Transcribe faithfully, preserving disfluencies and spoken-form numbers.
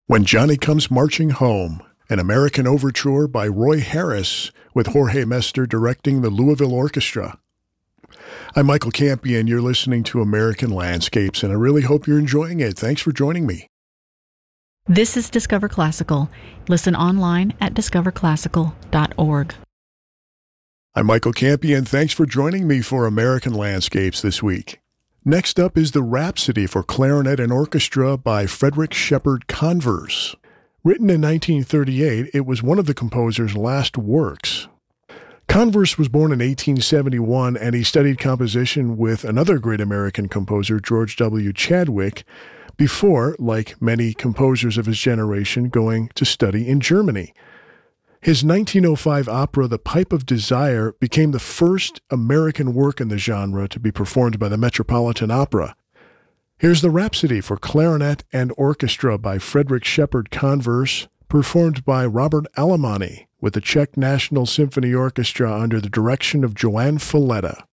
When Johnny Comes Marching Home, an American overture by Roy Harris, with Jorge Mester directing the Louisville Orchestra. I'm Michael Campion. You're listening to American Landscapes, and I really hope you're enjoying it. Thanks for joining me. This is Discover Classical. Listen online at discover classical dot org. I'm Michael Campion. Thanks for joining me for American Landscapes this week. Next up is the Rhapsody for Clarinet and Orchestra by Frederick Shepard Converse. Written in nineteen thirty-eight, it was one of the composer's last works. Converse was born in eighteen seventy-one, and he studied composition with another great American composer, George W. Chadwick, before, like many composers of his generation, going to study in Germany. His nineteen oh five opera, The Pipe of Desire, became the first American work in the genre to be performed by the Metropolitan Opera. Here's the Rhapsody for Clarinet and Orchestra by Frederick Shepard Converse, performed by Robert Alemany with the Czech National Symphony Orchestra under the direction of Joan Falletta.